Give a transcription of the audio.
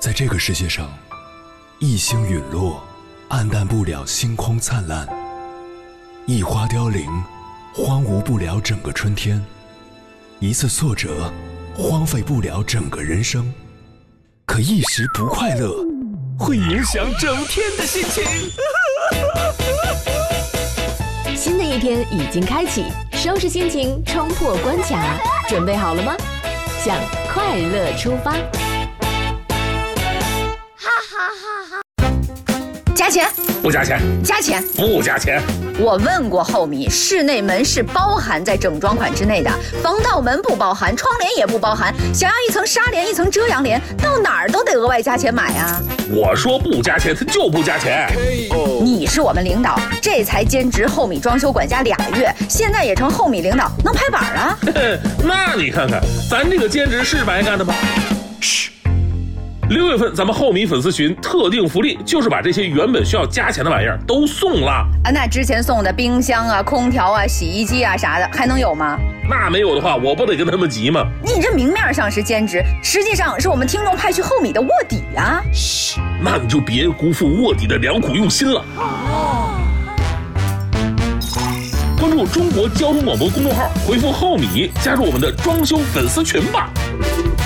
在这个世界上，一星陨落，黯淡不了星空灿烂；一花凋零，荒芜不了整个春天；一次挫折，荒废不了整个人生。可一时不快乐，会影响整天的心情。 新的一天已经开启，收拾心情，冲破关卡，准备好了吗？向快乐出发！ 加钱不加钱？ 加钱不加钱？ 我问过后米，室内门是包含在整装款之内的，防盗门不包含，窗帘也不包含。想要一层纱帘，一层遮阳帘，到哪儿都得额外加钱买啊！ 我说不加钱，他就不加钱。 你是我们领导，这才兼职后米装修管家2个月，现在也成后米领导，能拍板啊？ 那你看看，咱这个兼职是白干的吗？嘘。6月份咱们后米粉丝群特定福利，就是把这些原本需要加钱的玩意儿都送了啊！那之前送的冰箱啊、空调啊、洗衣机啊啥的，还能有吗？ 那没有的话，我不得跟他们急吗？ 你这明面上是兼职，实际上是我们听众派去后米的卧底啊！ 嘘，那你就别辜负卧底的良苦用心了。关注中国交通广播公众号，回复后米，加入我们的装修粉丝群吧。